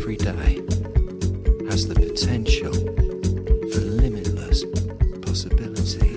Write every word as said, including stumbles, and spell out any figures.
every day has the potential for limitless possibility.